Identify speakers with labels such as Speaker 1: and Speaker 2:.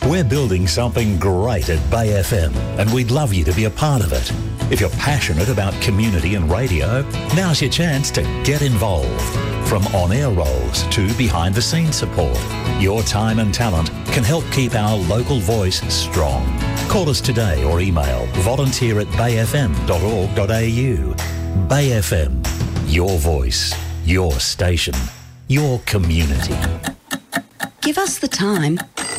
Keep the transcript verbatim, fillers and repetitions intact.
Speaker 1: We're building something great at Bay F M, and we'd love you to be a part of it. If you're passionate about community and radio, now's your chance to get involved. From on-air roles to behind-the-scenes support, your time and talent can help keep our local voice strong. Call us today or email volunteer at bay f m dot org dot a u. Bay F M, your voice, your station, your community.
Speaker 2: Give us the time